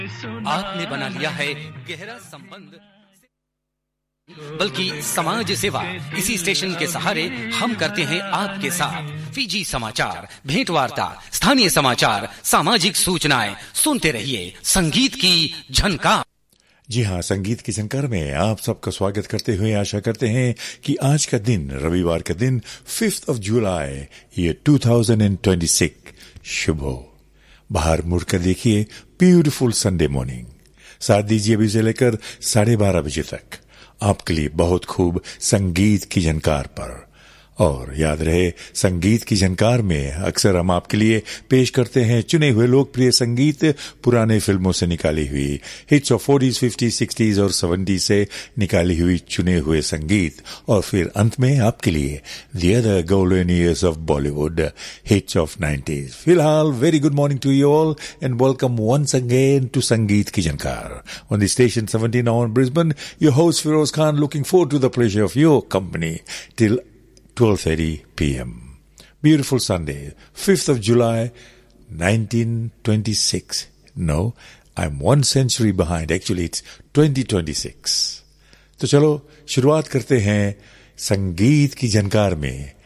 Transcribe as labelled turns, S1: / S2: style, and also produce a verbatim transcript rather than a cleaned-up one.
S1: आपने बना लिया है गहरा संबंध, बल्कि समाज सेवा इसी स्टेशन के सहारे हम करते हैं आपके साथ। फीजी समाचार, भेंट वार्ता, स्थानीय समाचार, सामाजिक सूचनाएं सुनते रहिए संगीत की झनकार।
S2: जी हाँ, संगीत की झनकार में आप सबका स्वागत करते हुए आशा करते हैं कि आज का दिन, रविवार का दिन, फिफ्थ ऑफ जुलाई ये टू थाउजेंड ट्वेंटी सिक्स शुभ हो। बाहर मुड़कर देखिए, ब्यूटीफुल संडे मॉर्निंग। साथ दीजिए अभी से लेकर साढ़े बारह बजे तक आपके लिए बहुत खूब संगीत की झनकार पर। और याद रहे, संगीत की झनकार में अक्सर हम आपके लिए पेश करते हैं चुने हुए लोकप्रिय संगीत, पुराने फिल्मों से निकाली हुई hits of forties, fifties, sixties और सेवेंटीज से निकाली हुई चुने हुए संगीत, और फिर अंत में आपके लिए the other golden years of Bollywood hits of nineties. फिलहाल very good morning to you all and welcome once again to संगीत की झनकार on the station seventeen on Brisbane. Your host Feroz Khan, looking forward to the pleasure of your company till twelve thirty p.m. Beautiful Sunday, fifth of July, nineteen twenty-six. No, I'm one century behind. Actually, it's twenty twenty-six. तो चलो शुरुआत करते हैं संगीत की झनकार में